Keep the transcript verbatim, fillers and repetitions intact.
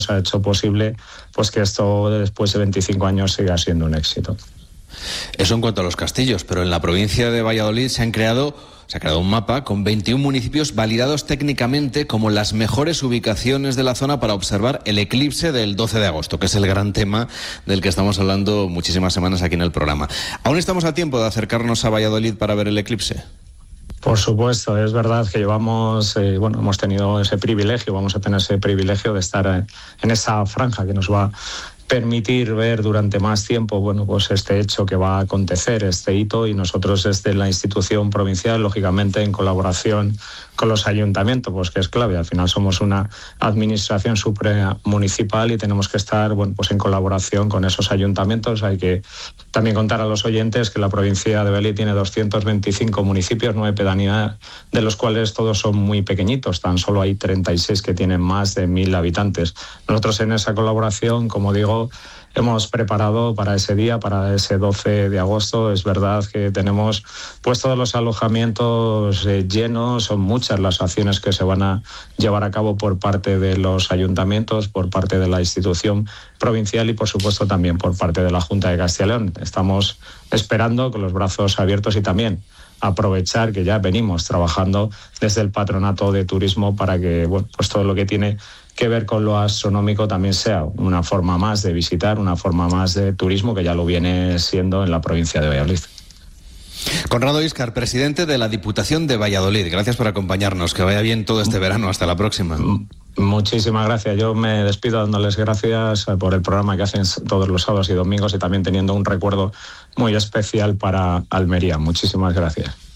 ha hecho posible pues que esto después de veinticinco años siga siendo un éxito. Eso en cuanto a los castillos, pero en la provincia de Valladolid se han creado, se ha creado un mapa con veintiún municipios validados técnicamente como las mejores ubicaciones de la zona para observar el eclipse del doce de agosto, que es el gran tema del que estamos hablando muchísimas semanas aquí en el programa. ¿Aún estamos a tiempo de acercarnos a Valladolid para ver el eclipse? Por supuesto, es verdad que llevamos, eh, bueno, hemos tenido ese privilegio, vamos a tener ese privilegio de estar eh, en esa franja que nos va a permitir ver durante más tiempo, bueno, pues este hecho que va a acontecer, este hito, y nosotros desde la institución provincial, lógicamente en colaboración con los ayuntamientos, pues que es clave. Al final somos una administración supramunicipal y tenemos que estar, bueno, pues en colaboración con esos ayuntamientos. Hay que también contar a los oyentes que la provincia de Valladolid tiene doscientos veinticinco municipios, nueve pedanías, de los cuales todos son muy pequeñitos. Tan solo hay treinta y seis que tienen más de mil habitantes. Nosotros en esa colaboración, como digo, hemos preparado para ese día, para ese doce de agosto. Es verdad que tenemos pues todos los alojamientos eh, llenos, son muchas las acciones que se van a llevar a cabo por parte de los ayuntamientos, por parte de la institución provincial y por supuesto también por parte de la Junta de Castilla y León. Estamos esperando con los brazos abiertos y también aprovechar que ya venimos trabajando desde el Patronato de Turismo para que, bueno, pues todo lo que tiene que ver con lo astronómico también sea una forma más de visitar, una forma más de turismo que ya lo viene siendo en la provincia de Valladolid. Conrado Íscar, presidente de la Diputación de Valladolid, gracias por acompañarnos, que vaya bien todo este verano, hasta la próxima. Muchísimas gracias, yo me despido dándoles gracias por el programa que hacen todos los sábados y domingos y también teniendo un recuerdo muy especial para Almería. Muchísimas gracias.